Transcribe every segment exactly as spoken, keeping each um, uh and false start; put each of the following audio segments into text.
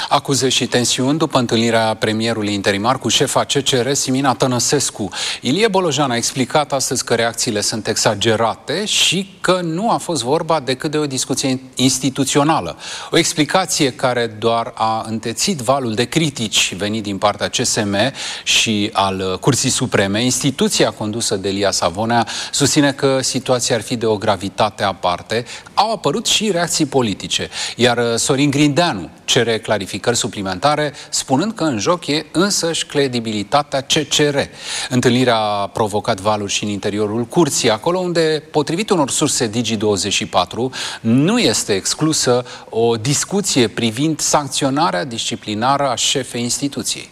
Acuze și tensiuni după întâlnirea premierului interimar cu șefa C C R, Simina Tănăsescu. Ilie Bolojan a explicat astăzi că reacțiile sunt exagerate și că nu a fost vorba decât de o discuție instituțională. O explicație care doar a întețit valul de critici venit din partea C S M și al Curții Supreme. Instituția condusă de Ilie Savonea susține că situația ar fi de o gravitate aparte. Au apărut și reacții politice, iar Sorin Grindeanu cere clarificări suplimentare, spunând că în joc e însăși credibilitatea C C R. Întâlnirea a provocat valuri și în interiorul curții, acolo unde, potrivit unor surse Digi douăzeci și patru, nu este exclusă o discuție privind sancționarea disciplinară a șefei instituției.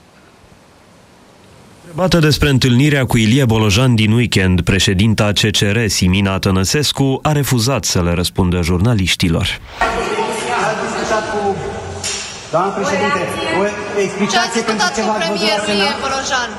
Întrebată despre întâlnirea cu Ilie Bolojan din weekend, președinta C C R, Simina Tănăsescu, a refuzat să le răspundă jurnaliștilor. Doamna președinte, o explicație pentru ce v-ați văzut la Senat?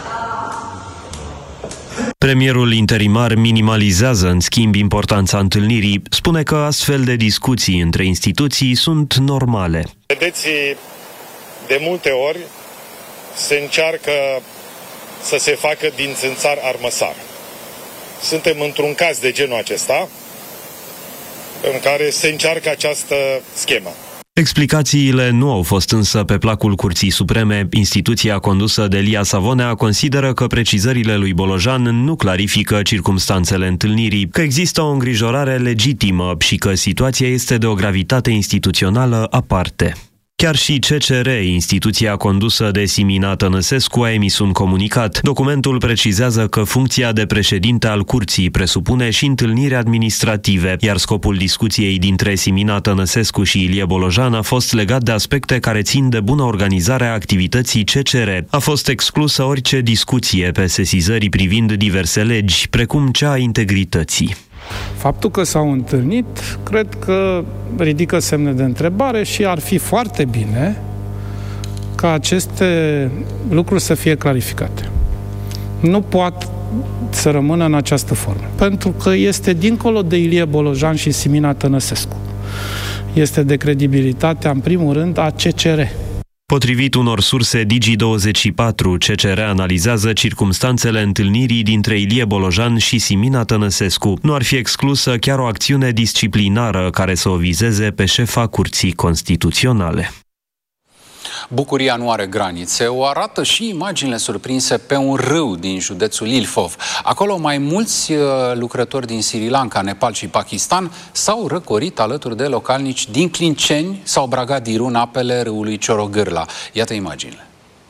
Premierul interimar minimalizează, în schimb, importanța întâlnirii. Spune că astfel de discuții între instituții sunt normale. Vedeți, de multe ori se încearcă să se facă din țânțar armăsar. Suntem într-un caz de genul acesta, în care se încearcă această schemă. Explicațiile nu au fost însă pe placul Curții Supreme. Instituția condusă de Ilie Savonea consideră că precizările lui Bolojan nu clarifică circumstanțele întâlnirii, că există o îngrijorare legitimă și că situația este de o gravitate instituțională aparte. Chiar și C C R, instituția condusă de Simina Tănăsescu, a emis un comunicat. Documentul precizează că funcția de președinte al curții presupune și întâlniri administrative, iar scopul discuției dintre Simina Tănăsescu și Ilie Bolojan a fost legat de aspecte care țin de bună organizare a activității C C R. A fost exclusă orice discuție pe sesizări privind diverse legi, precum cea a integrității. Faptul că s-au întâlnit, cred că ridică semne de întrebare și ar fi foarte bine ca aceste lucruri să fie clarificate. Nu poate să rămână în această formă, pentru că este dincolo de Ilie Bolojan și Simina Tănăsescu. Este de credibilitatea, în primul rând, a C C R. Potrivit unor surse Digi douăzeci și patru, C C R analizează circumstanțele întâlnirii dintre Ilie Bolojan și Simina Tănăsescu. Nu ar fi exclusă chiar o acțiune disciplinară care să o vizeze pe șefa Curții Constituționale. Bucuria nu are granițe, o arată și imaginile surprinse pe un râu din județul Ilfov. Acolo mai mulți lucrători din Sri Lanka, Nepal și Pakistan s-au răcorit alături de localnici din Clinceni sau Bragadiru în apele râului Ciorogârla. Iată imaginile.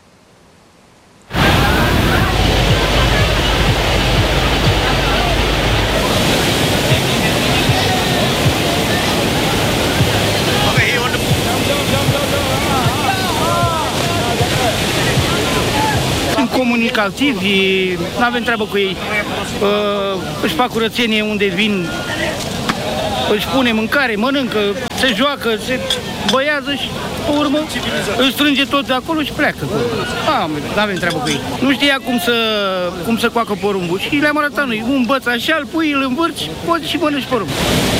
Comunicativi, nu avem treabă cu ei, uh, își fac curățenie unde vin, își pune mâncare, mănâncă, se joacă, se băiază și pe urmă își strânge tot de acolo și pleacă. Nu avem treabă cu ei. Nu știa cum să, cum să coacă porumbul și le-am arătat noi. Un băț așa, îl pui, îl învârți, poți și mănânci porumbul.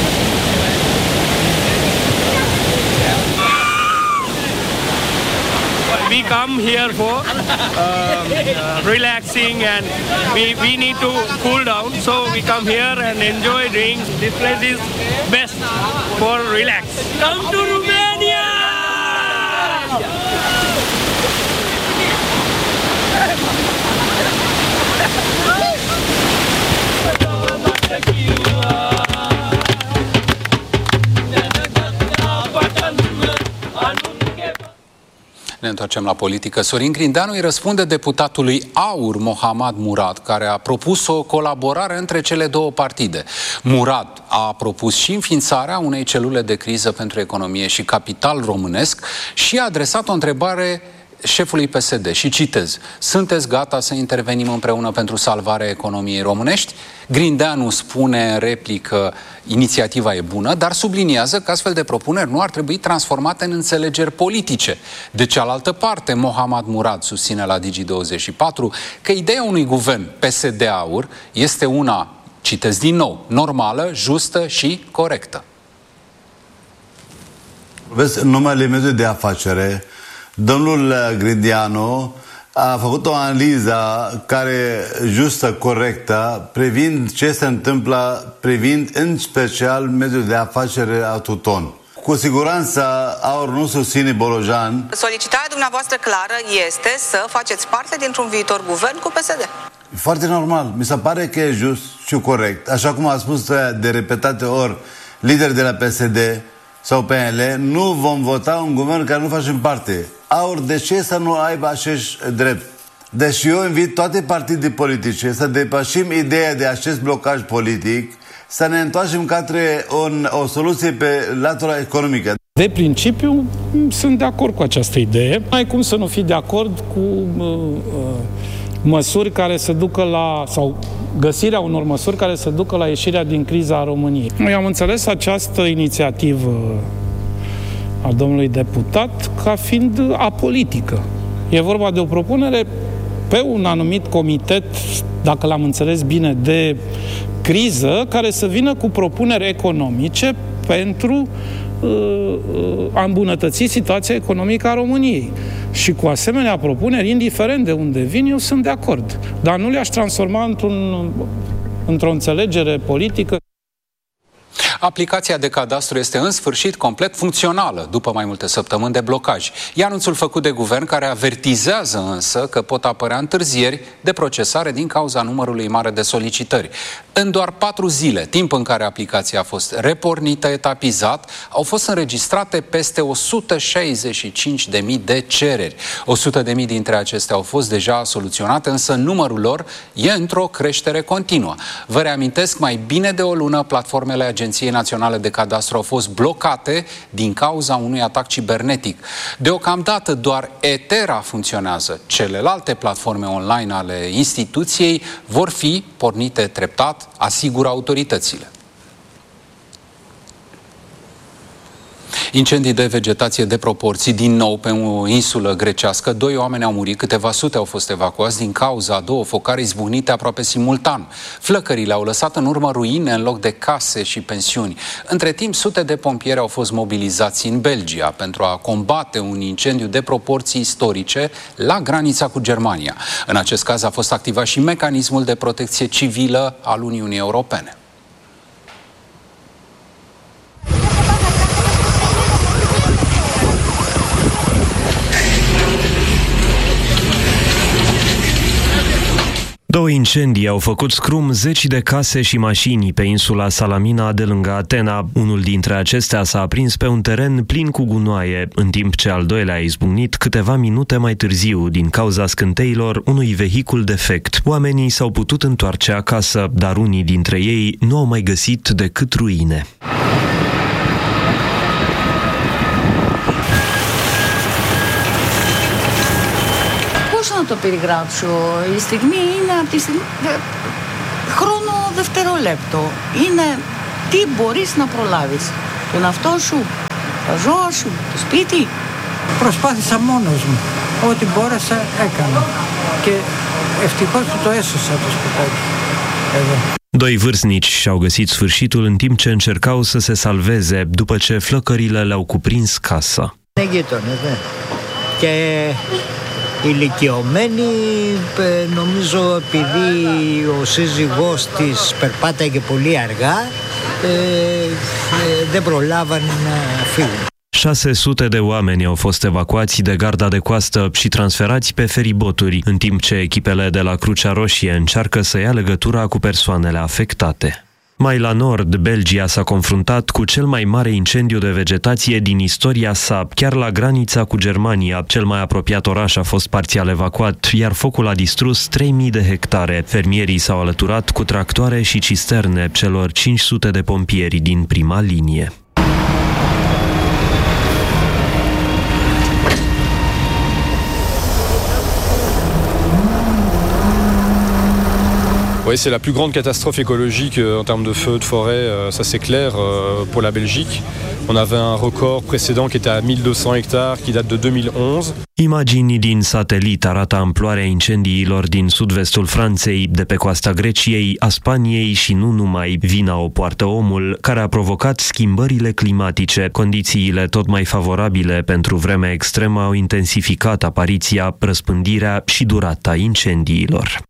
We come here for uh, uh, relaxing and we, we need to cool down, so we come here and enjoy drinks. This place is best for relax. Come to Romania! Ne întoarcem la politică. Sorin Grindeanu îi răspunde deputatului AUR, Mohammad Murad, care a propus o colaborare între cele două partide. Murad a propus și înființarea unei celule de criză pentru economie și capital românesc și a adresat o întrebare șefului P S D și citez: sunteți gata să intervenim împreună pentru salvarea economiei românești? Grindeanu spune în replică: inițiativa e bună, dar subliniază că astfel de propuneri nu ar trebui transformate în înțelegeri politice. De cealaltă parte, Mohammad Murad susține la Digi douăzeci și patru că ideea unui guvern P S D-AUR este una, citez din nou, normală, justă și corectă. Vezi, în numele mediului de afacere Domnul Grindeanu a făcut o analiză care justă, corectă, privind ce se întâmplă, privind în special mediul de afaceri Autoton. Cu siguranță Aur nu susține Bolojan. Solicitarea dumneavoastră clară este să faceți parte dintr-un viitor guvern cu P S D. Foarte normal. Mi se pare că e just și corect. Așa cum a spus de repetate ori lideri de la P S D sau P N L, nu vom vota un guvern care nu facem parte. Aur, de ce să nu aibă acești drept? Deci eu invit toate partidele politice să depășim ideea de acest blocaj politic, să ne întoarcem către un, o soluție pe latura economică. De principiu, sunt de acord cu această idee. N-ai cum să nu fii de acord cu uh, uh, măsuri care să ducă la, sau găsirea unor măsuri care să ducă la ieșirea din criza României. Noi am înțeles această inițiativă a domnului deputat ca fiind apolitică. E vorba de o propunere pe un anumit comitet, dacă l-am înțeles bine, de criză, care să vină cu propuneri economice pentru uh, a îmbunătăți situația economică a României. Și cu asemenea propuneri, indiferent de unde vin, eu sunt de acord. Dar nu le-aș transforma într-un, într-o înțelegere politică. Aplicația de cadastru este în sfârșit complet funcțională după mai multe săptămâni de blocaj. E anunțul făcut de guvern, care avertizează însă că pot apărea întârzieri de procesare din cauza numărului mare de solicitări. În doar patru zile, timp în care aplicația a fost repornită etapizat, au fost înregistrate peste o sută șaizeci și cinci de mii de cereri. o sută de mii dintre acestea au fost deja soluționate, însă numărul lor e într-o creștere continuă. Vă reamintesc, mai bine de o lună, platformele Agenției Naționale de Cadastru au fost blocate din cauza unui atac cibernetic. Deocamdată doar Etera funcționează. Celelalte platforme online ale instituției vor fi pornite treptat, asigură autoritățile. Incendii de vegetație de proporții din nou pe o insulă grecească. Doi oameni au murit, câteva sute au fost evacuați din cauza a două focare izbucnite aproape simultan. Flăcările au lăsat în urmă ruine în loc de case și pensiuni. Între timp, sute de pompieri au fost mobilizați în Belgia pentru a combate un incendiu de proporții istorice la granița cu Germania. În acest caz a fost activat și mecanismul de protecție civilă al Uniunii Europene. Două incendii au făcut scrum zeci de case și mașini pe insula Salamina de lângă Atena. Unul dintre acestea s-a aprins pe un teren plin cu gunoaie, în timp ce al doilea a izbucnit câteva minute mai târziu din cauza scânteilor unui vehicul defect. Oamenii s-au putut întoarce acasă, dar unii dintre ei nu au mai găsit decât ruine. Το περιγράψω. Η στιγμή είναι από τη στιγμή... χρόνο δευτερόλεπτο. Είναι τι μπορείς να προλάβεις. Τον εαυτό σου, τα ζώα σου, το σπίτι. Προσπάθησα μόνος μου. Ό,τι μπόρεσα έκανα. Και ευτυχώς που το έσωσα το σπιτάκι. Εδώ. Doi vârstnici și-au găsit sfârșitul în timp ce încercau să se salveze după ce flăcările le-au cuprins casa. Είναι γείτονες, ναι. Και ηλικιωμένη, νομίζω επειδή ο σύζυγός της περπάταγε πολύ αργά, ε, ε, δεν προλάβανε να φύγουν. șase sute de oameni au fost evacuați de garda de coastă și transferați pe feriboturi, în timp ce echipele de la Crucea Roșie încearcă să ia legătura cu persoanele afectate. Mai la nord, Belgia s-a confruntat cu cel mai mare incendiu de vegetație din istoria sa, chiar la granița cu Germania. Cel mai apropiat oraș a fost parțial evacuat, iar focul a distrus trei mii de hectare. Fermierii s-au alăturat cu tractoare și cisterne celor cinci sute de pompieri din prima linie. Oui, c'est la plus grande catastrophe écologique en termes de feux, de forêt, ça c'est clair pour la Belgique. On avait un record précédent qui était à mille deux cents hectares, qui date de două mii onze. Imagini din satelit arată amploarea incendiilor din sud-vestul Franței, de pe coasta Greciei, a Spaniei și nu numai. Vina o poartă omul, care a provocat schimbările climatice. Condițiile tot mai favorabile pentru vremea extremă au intensificat apariția, răspândirea și durata incendiilor.